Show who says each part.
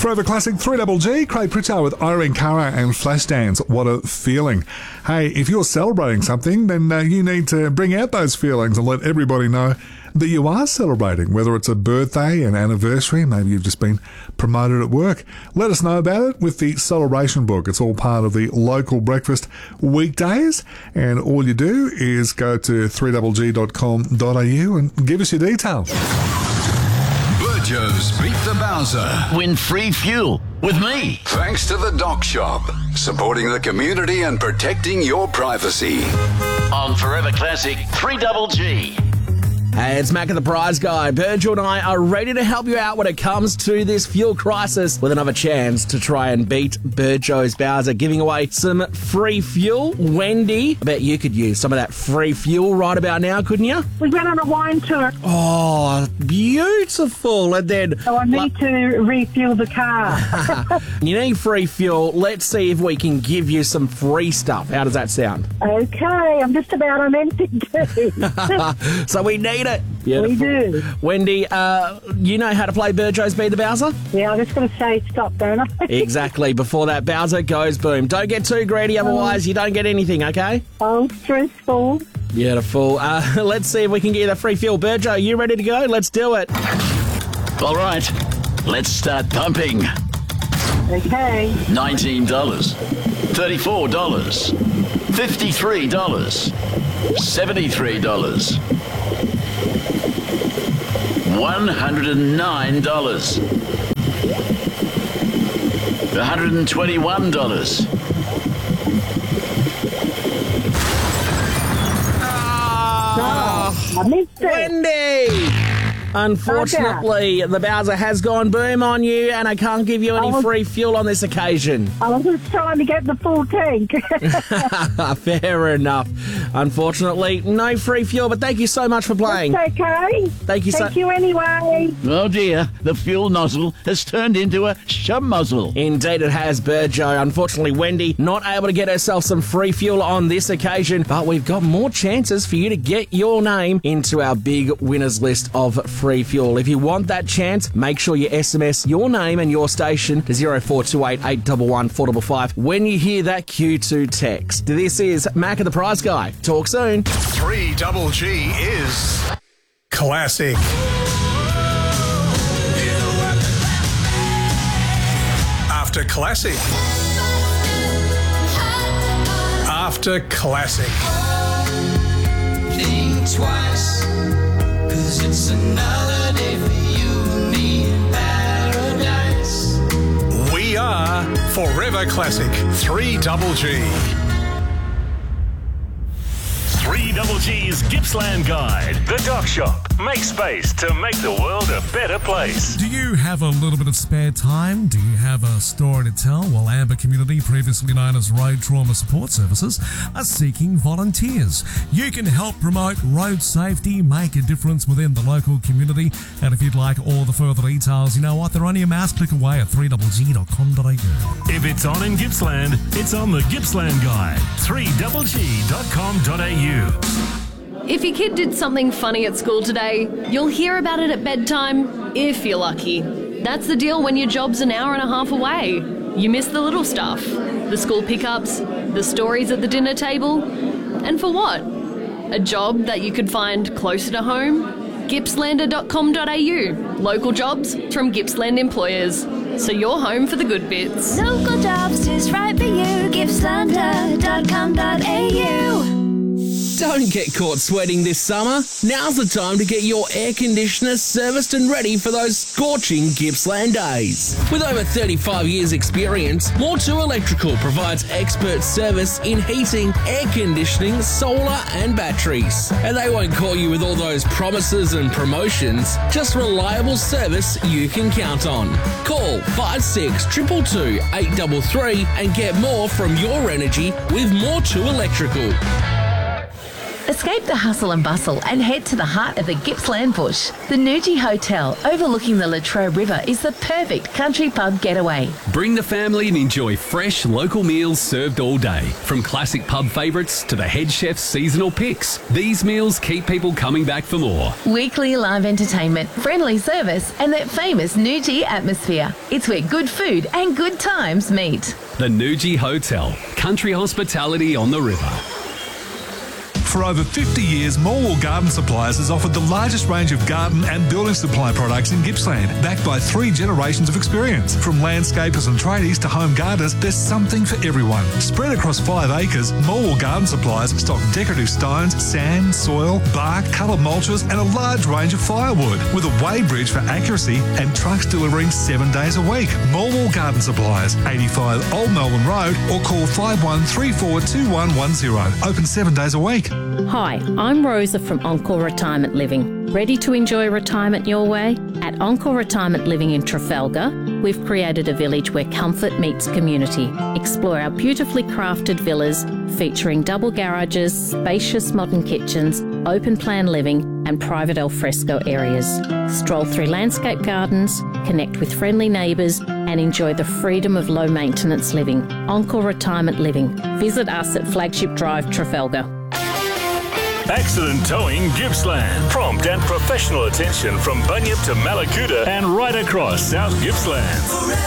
Speaker 1: Forever Classic 3GG, Craig Pritchard with Irene Cara and Flashdance. What a feeling. Hey, if you're celebrating something, then you need to bring out those feelings and let everybody know that you are celebrating, whether it's a birthday, an anniversary, maybe you've just been promoted at work. Let us know about it with the Celebration Book. It's all part of the Local Breakfast weekdays, and all you do is go to 3GG.com.au and give us your details.
Speaker 2: Burjo's Beat the Bowser.
Speaker 3: Win free fuel with me.
Speaker 2: Thanks to the Dock Shop, supporting the community and protecting your privacy.
Speaker 3: On Forever Classic 3GG.
Speaker 4: Hey, it's Mac and the Prize Guy. Burjo and I are ready to help you out when it comes to this fuel crisis with another chance to try and beat Burjo's Bowser, giving away some free fuel. Wendy, I bet you could use some of that free fuel right about now, couldn't you?
Speaker 5: We went on a wine tour.
Speaker 4: Oh, beautiful. And then...
Speaker 5: So I need to refuel the car.
Speaker 4: You need free fuel. Let's see if we can give you some free stuff. How does that sound?
Speaker 5: Okay, I'm just about on empty too.
Speaker 4: So we need it. Beautiful.
Speaker 5: We do.
Speaker 4: Wendy, you know how to play Burjo's Beat the Bowser?
Speaker 5: Yeah, I'm just going to say stop, don't I?
Speaker 4: Exactly. Before that Bowser goes boom. Don't get too greedy, otherwise you don't get anything, okay?
Speaker 5: Oh, stressful.
Speaker 4: Beautiful. Let's see if we can get you the free fuel. Burjo, you ready to go? Let's do it.
Speaker 3: All right, let's start pumping.
Speaker 5: Okay.
Speaker 3: $19, $34, $53, $73, $109, $121.
Speaker 5: I missed it.
Speaker 4: Wendy! Unfortunately, the Bowser has gone boom on you, and I can't give you any free fuel on this occasion.
Speaker 5: I was just trying to get the full tank.
Speaker 4: Fair enough. Unfortunately, no free fuel, but thank you so much for playing.
Speaker 5: It's okay.
Speaker 4: Thank you
Speaker 5: Thank you anyway.
Speaker 3: Oh dear, the fuel nozzle has turned into a shum-muzzle.
Speaker 4: Indeed it has, Burjo. Unfortunately, Wendy not able to get herself some free fuel on this occasion, but we've got more chances for you to get your name into our big winners list of free fuel. If you want that chance, make sure you SMS your name and your station to 0428 811 455 when you hear that Q2 text. This is Mac and the Prize Guy. Talk soon.
Speaker 6: 3GG is classic. After classic. After classic.
Speaker 7: Think twice, 'cause it's another day for you and me in paradise.
Speaker 6: We are Forever Classic 3GG.
Speaker 8: 3GG's Gippsland Guide. The Dock Shop. Make space to make the world a better place.
Speaker 9: Do you have a little bit of spare time? Do you have a story to tell? Well, Amber Community, previously known as Road Trauma Support Services, are seeking volunteers. You can help promote road safety, make a difference within the local community, and if you'd like all the further details, you know what? They're only a mouse click away at 3GG.com.au.
Speaker 8: If it's on in Gippsland, it's on the Gippsland Guide. 3GG.com.au.
Speaker 10: If your kid did something funny at school today, you'll hear about it at bedtime, if you're lucky. That's the deal when your job's an hour and a half away. You miss the little stuff, the school pickups, the stories at the dinner table. And for what? A job that you could find closer to home? Gippslander.com.au. Local jobs from Gippsland employers. So you're home for the good bits.
Speaker 11: Local jobs is right for you. Gippslander.com.au.
Speaker 4: Don't get caught sweating this summer. Now's the time to get your air conditioner serviced and ready for those scorching Gippsland days. With over 35 years experience, More2 Electrical provides expert service in heating, air conditioning, solar and batteries. And they won't call you with all those promises and promotions, just reliable service you can count on. Call 56 222 833 and get more from your energy with More2 Electrical.
Speaker 12: Escape the hustle and bustle and head to the heart of the Gippsland bush. The Nuji Hotel, overlooking the Latrobe River, is the perfect country pub getaway.
Speaker 13: Bring the family and enjoy fresh local meals served all day. From classic pub favourites to the head chef's seasonal picks, these meals keep people coming back for more.
Speaker 12: Weekly live entertainment, friendly service, and that famous Nuji atmosphere. It's where good food and good times meet.
Speaker 13: The Nuji Hotel, country hospitality on the river.
Speaker 1: For over 50 years, Morwell Garden Supplies has offered the largest range of garden and building supply products in Gippsland, backed by 3 generations of experience. From landscapers and tradies to home gardeners, there's something for everyone. Spread across 5 acres, Morwell Garden Supplies stock decorative stones, sand, soil, bark, coloured mulches and a large range of firewood, with a weighbridge for accuracy and trucks delivering 7 days a week. Morwell Garden Supplies, 85 Old Melbourne Road, or call 51342110. Open 7 days a week.
Speaker 14: Hi, I'm Rosa from Encore Retirement Living. Ready to enjoy retirement your way? At Encore Retirement Living in Trafalgar, we've created a village where comfort meets community. Explore our beautifully crafted villas featuring double garages, spacious modern kitchens, open plan living and private alfresco areas. Stroll through landscape gardens, connect with friendly neighbours and enjoy the freedom of low maintenance living. Encore Retirement Living. Visit us at Flagship Drive, Trafalgar.
Speaker 8: Accident Towing Gippsland. Prompt and professional attention from Bunyip to Malakuta and right across South Gippsland.